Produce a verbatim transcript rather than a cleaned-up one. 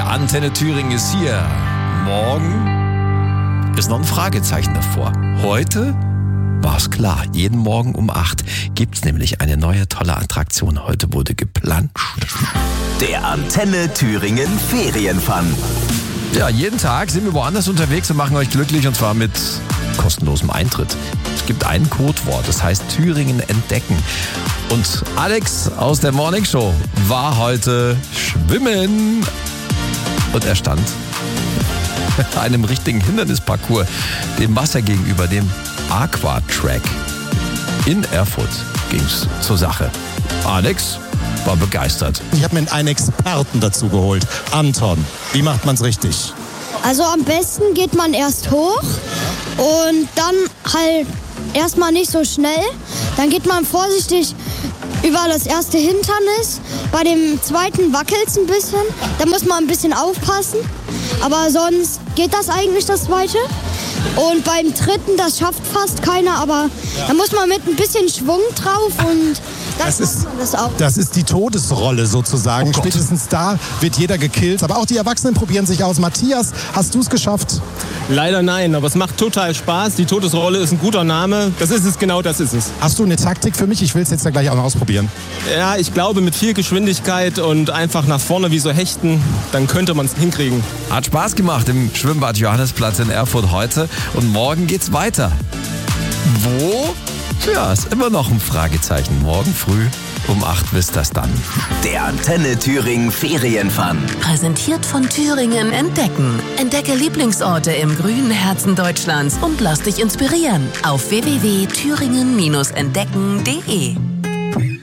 Antenne Thüringen ist hier. Morgen ist noch ein Fragezeichen davor. Heute war es klar. Jeden Morgen um acht gibt es nämlich eine neue tolle Attraktion. Heute wurde geplanscht. Der Antenne Thüringen Ferienfun. Ja, jeden Tag sind wir woanders unterwegs und machen euch glücklich, und zwar mit kostenlosem Eintritt. Es gibt ein Codewort, das heißt Thüringen entdecken. Und Alex aus der Morning Show war heute schwimmen und er stand einem richtigen Hindernisparcours, dem Wasser gegenüber, dem Aquatrack. In Erfurt ging's zur Sache. Alex war begeistert. Ich habe mir einen Experten dazu geholt. Anton, wie macht man's richtig? Also am besten geht man erst hoch und dann halt erstmal nicht so schnell. Dann geht man vorsichtig über das erste Hindernis. Bei dem zweiten wackelt es ein bisschen. Da muss man ein bisschen aufpassen. Aber sonst geht das eigentlich, das zweite. Und beim dritten, das schafft fast keiner, aber ja. Da muss man mit ein bisschen Schwung drauf und dann das ist, man das auch. Das ist die Todesrolle sozusagen. Oh Spätestens da wird jeder gekillt. Aber auch die Erwachsenen probieren sich aus. Matthias, hast du es geschafft? Leider nein, aber es macht total Spaß. Die Todesrolle ist ein guter Name. Das ist es, genau das ist es. Hast du eine Taktik für mich? Ich will es jetzt ja gleich auch mal ausprobieren. Ja, ich glaube, mit viel Geschwindigkeit und einfach nach vorne wie so hechten, dann könnte man es hinkriegen. Hat Spaß gemacht im Schwimmbad Johannisplatz in Erfurt heute. Und morgen geht's weiter. Wo? Ja, ist immer noch ein Fragezeichen. Morgen früh um acht wisst das dann. Der Antenne Thüringen Ferienfun. Präsentiert von Thüringen entdecken. Entdecke Lieblingsorte im grünen Herzen Deutschlands und lass dich inspirieren auf w w w punkt thüringen entdecken punkt de.